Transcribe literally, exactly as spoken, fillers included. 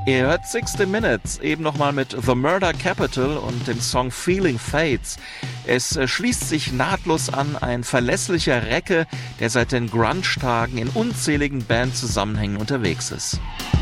Ihr hört sixty Minutes, eben nochmal mit The Murder Capital und dem Song Feeling Fates. Es äh, schließt sich nahtlos an, ein verlässlicher Recke, der seit den Grunge-Tagen in unzähligen Bandzusammenhängen unterwegs ist.